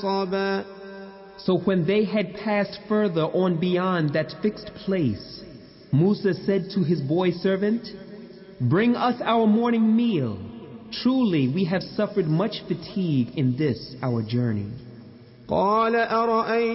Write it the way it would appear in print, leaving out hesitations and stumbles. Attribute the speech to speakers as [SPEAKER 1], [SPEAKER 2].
[SPEAKER 1] صبا.
[SPEAKER 2] So when they had passed further on beyond that fixed place, Musa said to his boy servant, "Bring us our morning meal. Truly we have suffered much fatigue in this our journey."
[SPEAKER 1] قال أرأيت